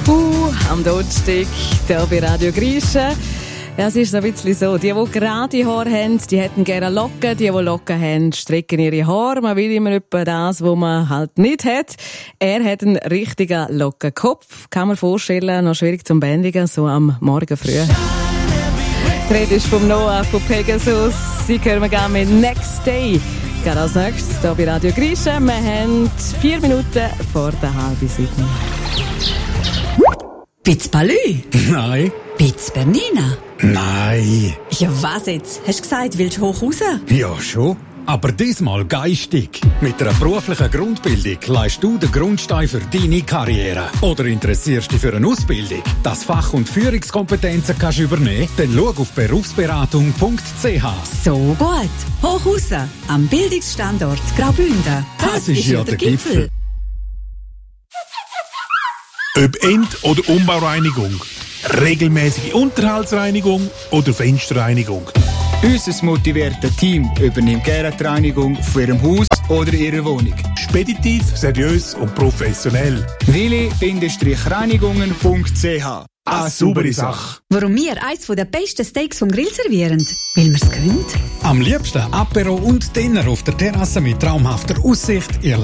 Am Donnerstag hier bei Radio Griechen. Ja, es ist so ein bisschen so. Die gerade Haare haben, die hätten gerne Locken. Die Locken haben, strecken ihre Haare. Man will immer etwa das, was man halt nicht hat. Er hat einen richtigen Lockenkopf. Kann man vorstellen, noch schwierig zum Bändigen, so am Morgen früh. Die Rede ist vom Noah von Pegasus. Sie hören wir gerne mit Next Day. Gerade als nächstes hier bei Radio Griechen. Wir haben 4 Minuten vor der 6:30. Piz Palü? Nein. Piz Bernina? Nein. Ja, was jetzt? Hast du gesagt, willst du hoch raus? Ja, schon. Aber diesmal geistig. Mit einer beruflichen Grundbildung leistest du den Grundstein für deine Karriere. Oder interessierst dich für eine Ausbildung, das Fach- und Führungskompetenzen kannst du übernehmen? Dann schau auf berufsberatung.ch. So gut. Hoch raus. Am Bildungsstandort Graubünden. Das ist ja der Gipfel. Ob End- oder Umbaureinigung, regelmäßige Unterhaltsreinigung oder Fensterreinigung. Unser motiviertes Team übernimmt gerne die Reinigung von Ihrem Haus oder Ihrer Wohnung. Speditiv, seriös und professionell. willi-reinigungen.ch. Eine saubere Sache. Warum wir eins der besten Steaks vom Grill servieren? Weil wir es können. Am liebsten Apero und Dinner auf der Terrasse mit traumhafter Aussicht. Ihr